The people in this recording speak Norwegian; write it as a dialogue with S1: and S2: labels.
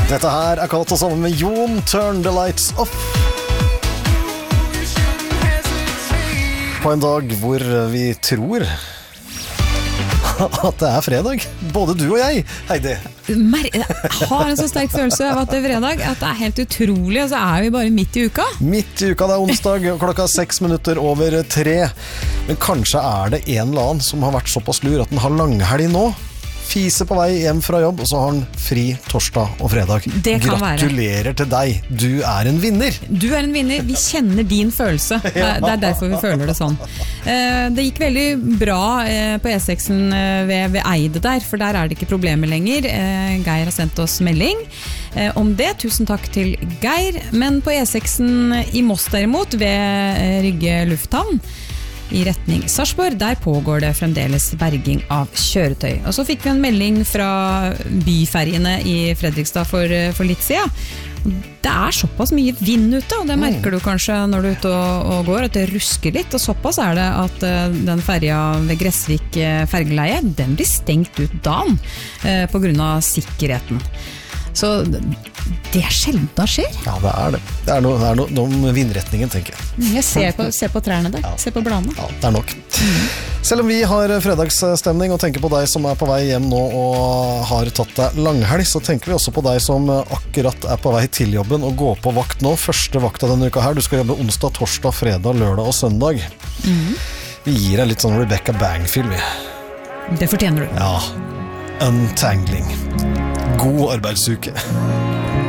S1: Dette her Kato sammen med Jon, Turn the Lights Off. På en dag hvor vi tror at det fredag. Både du og jeg, Heidi.
S2: Jeg har en så sterk følelse av at det fredag, at det helt utrolig, og så vi bare midt i uka.
S1: Midt i uka, det onsdag, klokka 6:06. Men kanskje det en eller annen som har vært såpass lur at den har langhelg nå. Fise på vei hjem fra jobb, og så har han fri torsdag og fredag.
S2: Det kan
S1: Gratulerer til deg, du en vinner.
S2: Du en vinner, vi kjenner din følelse. Det derfor vi føler det sånn. Det gikk veldig bra på E6-en ved Eide der, for der det ikke problemer lenger. Geir har sendt oss melding om det. Tusen takk til Geir. Men på E6-en i Moss derimot, ved Rygge lufthavn, i retning Sarpsborg, der pågår det fremdeles berging av kjøretøy. Og så fikk vi en melding fra byferjene i Fredrikstad for litt siden. Det såpass mye vind ute, og det merker du kanskje når du ute og går, at det rusker litt, og såpass det at den ferja ved Gressvik fergeleie, den blir stengt ut dagen på grunn av sikkerheten. Så det sjelden da skjer.
S1: Ja, det. Det noe om vindretningen, tenker jeg.
S2: Jeg ser på trærne der, ser på bladene.
S1: Ja, det nok. Selv om vi har fredagsstemning og tenker på deg som på vei hjem nå og har tatt deg langhelg, så tenker vi også på deg som akkurat på vei til jobben og går på vakt nå. Første vakta denne uka her. Du skal jobbe onsdag, torsdag, fredag, lørdag og søndag. Vi gir deg litt sånn Rebecca Bang-film.
S2: Det fortjener du.
S1: Ja. Untangling. God arbeidsuke.